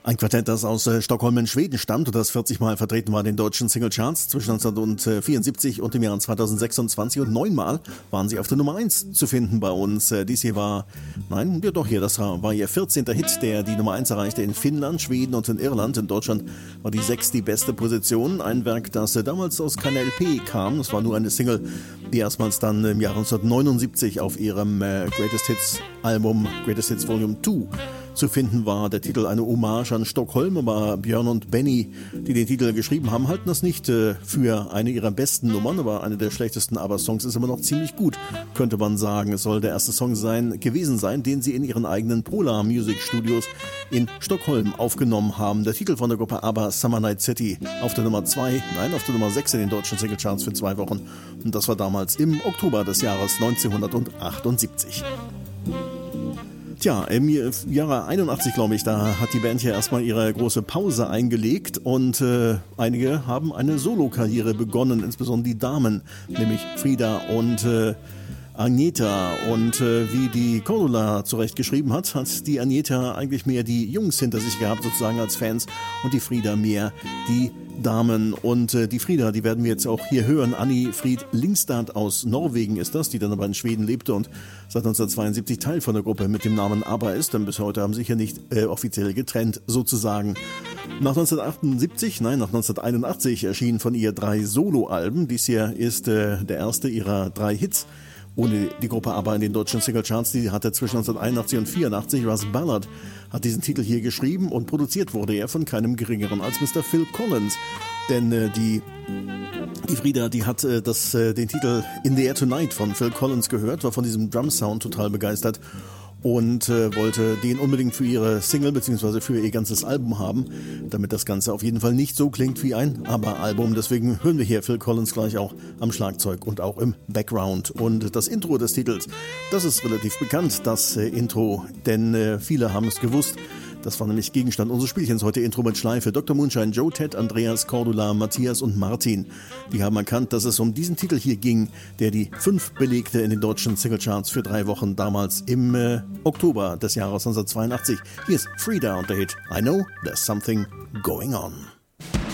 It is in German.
Ein Quartett, das aus Stockholm in Schweden stammt und das 40 Mal vertreten war in den deutschen Singlecharts zwischen 1974 und dem Jahr 2026 und 9-mal waren sie auf der Nummer 1 zu finden bei uns. Dies hier war, das war ihr 14. Hit, der die Nummer 1 erreichte in Finnland, Schweden und in Irland. In Deutschland war die 6 die beste Position. Ein Werk, das damals aus keiner LP kam, das war nur eine Single, die erstmals dann im Jahr 1979 auf ihrem Greatest Hits Album Greatest Hits Volume 2 zu finden war. Der Titel eine Hommage an Stockholm, aber Björn und Benny, die den Titel geschrieben haben, halten das nicht für eine ihrer besten Nummern, aber eine der schlechtesten ABBA-Songs ist immer noch ziemlich gut, könnte man sagen. Es soll der erste Song gewesen sein, den sie in ihren eigenen Polar Music Studios in Stockholm aufgenommen haben. Der Titel von der Gruppe ABBA, Summer Night City, auf der Nummer 6 in den deutschen Singlecharts für 2 Wochen. Und das war damals im Oktober des Jahres 1978. Tja, im Jahre 81, glaube ich, da hat die Band hier erstmal ihre große Pause eingelegt und einige haben eine Solokarriere begonnen, insbesondere die Damen, nämlich Frida und Agneta. Und wie die Cordula zurecht geschrieben hat die Agneta eigentlich mehr die Jungs hinter sich gehabt, sozusagen als Fans, und die Frida mehr die Damen. Und die Frida, die werden wir jetzt auch hier hören. Annie Fried Lyngstad aus Norwegen ist das, die dann aber in Schweden lebte und seit 1972 Teil von der Gruppe mit dem Namen ABBA ist, denn bis heute haben sie sich ja nicht offiziell getrennt, sozusagen. Nach 1981 erschienen von ihr 3 Soloalben. Dies hier ist der erste ihrer 3 Hits ohne die Gruppe ABBA in den deutschen Singlecharts. Die hatte zwischen 1981 und 1984. Russ Ballard hat diesen Titel hier geschrieben und produziert wurde er von keinem geringeren als Mr. Phil Collins. Denn die Frida, die hat den Titel In the Air Tonight von Phil Collins gehört, war von diesem Drum-Sound total begeistert und wollte den unbedingt für ihre Single bzw. für ihr ganzes Album haben, damit das Ganze auf jeden Fall nicht so klingt wie ein ABBA-Album. Deswegen hören wir hier Phil Collins gleich auch am Schlagzeug und auch im Background. Und das Intro des Titels, das ist relativ bekannt, das Intro, denn viele haben es gewusst. Das war nämlich Gegenstand unseres Spielchens heute, Intro mit Schleife. Dr. Moonshine, Joe, Ted, Andreas, Cordula, Matthias und Martin. Die haben erkannt, dass es um diesen Titel hier ging, der die 5 belegte in den deutschen Singlecharts für 3 Wochen damals im Oktober des Jahres 1982. Hier ist Frida und der Hit I Know There's Something Going On.